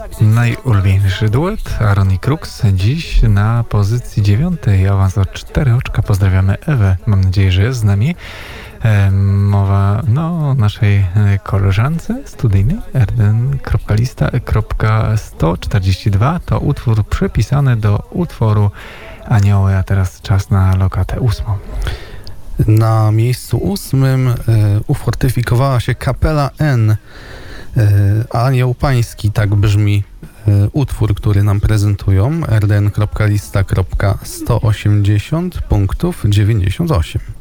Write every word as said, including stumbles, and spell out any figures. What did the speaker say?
Najulubieńszy duet Aaron i Crux dziś na pozycji dziewiątej. Awans o cztery oczka. Pozdrawiamy Ewę. Mam nadzieję, że jest z nami. E, mowa no, o naszej e, koleżance studyjnej erden.lista sto czterdzieści dwa. To utwór przypisany do utworu Anioły, a teraz czas na lokatę ósmą. Na miejscu ósmym y, ufortyfikowała się Kapela N. Y, Anioł Pański, tak brzmi y, utwór, który nam prezentują. erden.lista sto osiemdziesiąt punktów dziewięćdziesiąt osiem.